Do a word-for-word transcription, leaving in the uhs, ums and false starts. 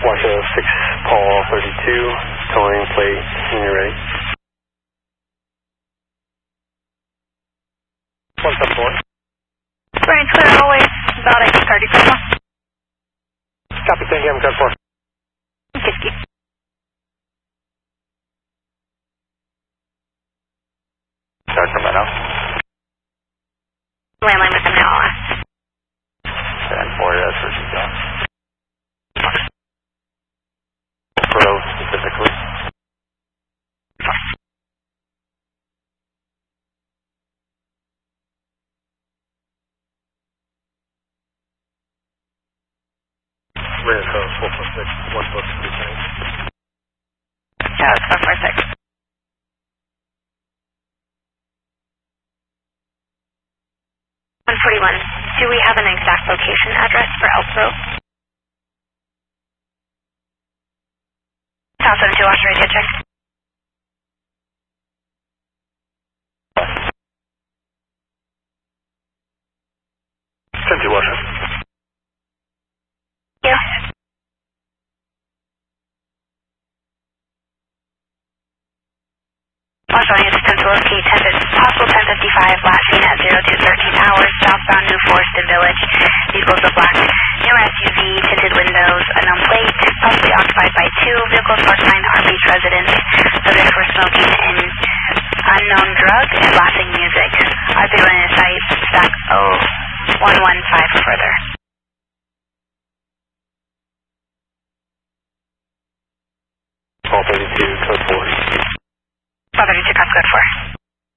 Washoe six, Paul thirty-two, towing plate, when you're ready. one seven four. Brian, clear always, about eight thirty for one. Copy, ten Gamma code four. fifty. Sacramento. Landline with them now, I'll ask. ten four, yes, for Chico. Pro specifically. Red code four four six, one four three six. Yeah, it's four four six. one forty-one, do we have an exact location address for Elbro? South seven two, Washoe radio check. ten two, Washoe. Thank you. Washoe, I need to locate ten, possible ten fifty-five, last seen at zero two thirteen hours, southbound New Forest and Village. Vehicles of black